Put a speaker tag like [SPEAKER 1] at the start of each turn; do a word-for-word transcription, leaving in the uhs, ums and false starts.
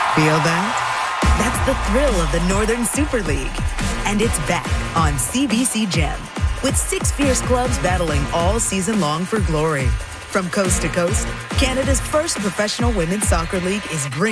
[SPEAKER 1] Feel that? That's the thrill of the Northern Super League. And it's back on C B C Gem with six fierce clubs battling all season long for glory. From coast to coast, Canada's first professional women's soccer league is bringing